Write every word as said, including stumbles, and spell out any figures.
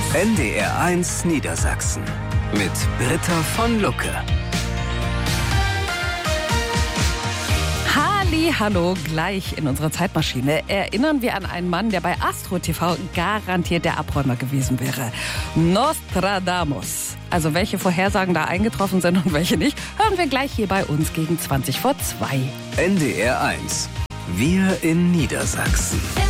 N D R eins Niedersachsen mit Britta von Lucke. Halli, hallo, gleich in unserer Zeitmaschine erinnern wir an einen Mann, der bei Astro T V garantiert der Abräumer gewesen wäre. Nostradamus. Also welche Vorhersagen da eingetroffen sind und welche nicht, hören wir gleich hier bei uns gegen zwanzig vor zwei. N D R eins. Wir in Niedersachsen.